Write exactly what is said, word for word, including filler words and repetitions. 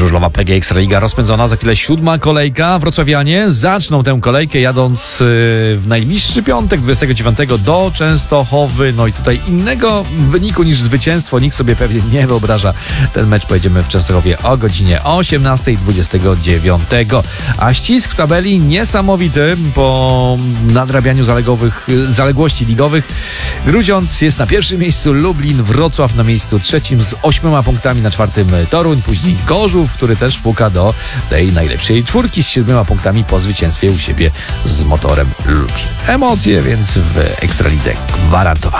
żużlowa P G Ekstraliga rozpędzona. Za chwilę siódma kolejka. Wrocławianie zaczną tę kolejkę jadąc w najbliższy piątek, dwudziestego dziewiątego do Częstochowy. No i tutaj innego wyniku niż zwycięstwo nikt sobie pewnie nie wyobraża. Ten mecz pojedziemy w Częstochowie o godzinie osiemnastej dwudziestego dziewiątego. A ścisk w tabeli niesamowity po nadrabianiu zalegowych, zaległości ligowych. Grudziądz jest na pierwszym miejscu, Lublin, Wrocław na miejscu trzecim z ośmioma punktami, na czwartym Toruń, później Gorzów, który też puka do tej najlepszej czwórki z siedmioma punktami po zwycięstwie u siebie z Motorem Lublin. Emocje więc w Ekstralidze gwarantowane.